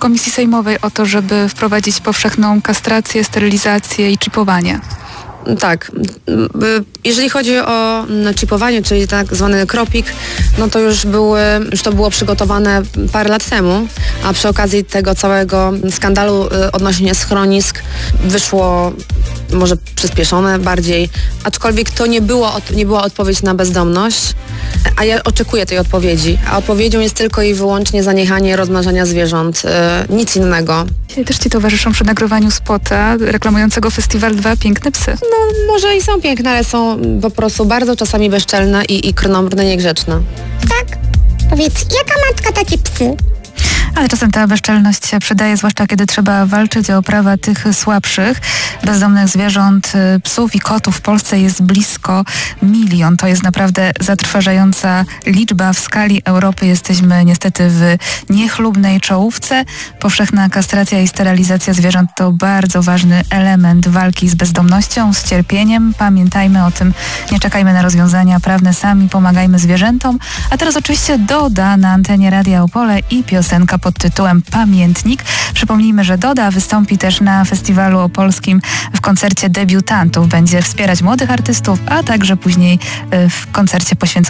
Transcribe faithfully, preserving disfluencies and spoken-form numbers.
Komisji Sejmowej o to, żeby wprowadzić powszechną kastrację, sterylizację i czipowanie. Tak. Jeżeli chodzi o czipowanie, czyli tak zwany kropik, no to już, były, już to było przygotowane parę lat temu, a przy okazji tego całego skandalu odnośnie schronisk wyszło może przyspieszone bardziej, aczkolwiek to nie, było, nie była odpowiedź na bezdomność, a ja oczekuję tej odpowiedzi, a odpowiedzią jest tylko i wyłącznie zaniechanie rozmnażania zwierząt, yy, nic innego. Dzisiaj też Ci towarzyszą przy nagrywaniu spota reklamującego Festiwal Dwa Piękne Psy. No może i są piękne, ale są po prostu bardzo czasami bezczelne i, i krnąbrne, niegrzeczne. Tak? Powiedz, jaka matka, takie psy? Ale czasem ta bezczelność się przydaje, zwłaszcza kiedy trzeba walczyć o prawa tych słabszych. Bezdomnych zwierząt, psów i kotów w Polsce jest blisko milion. To jest naprawdę zatrważająca liczba. W skali Europy jesteśmy niestety w niechlubnej czołówce. Powszechna kastracja i sterylizacja zwierząt to bardzo ważny element walki z bezdomnością, z cierpieniem. Pamiętajmy o tym, nie czekajmy na rozwiązania prawne, sami pomagajmy zwierzętom. A teraz oczywiście Doda na antenie Radia Opole i piosenka pod tytułem Pamiętnik. Przypomnijmy, że Doda wystąpi też na Festiwalu Opolskim w koncercie debiutantów. Będzie wspierać młodych artystów, a także później w koncercie poświęconym